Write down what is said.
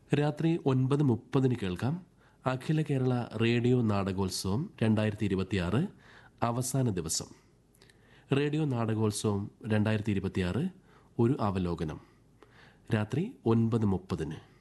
രാത്രി 9:30 കേൾക്കാം അഖില കേരള റേഡിയോ നാടകോത്സവം 2026 അവസാന ദിവസം. റേഡിയോ നാടകോത്സവം 2026 ഒരു അവലോകനം രാത്രി 9:30.